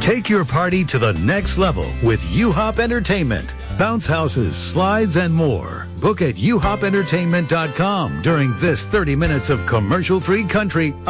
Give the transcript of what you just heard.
Take your party to the next level with U-Hop Entertainment. Bounce houses, slides, and more. Book at uhopentertainment.com during this 30 minutes of commercial-free country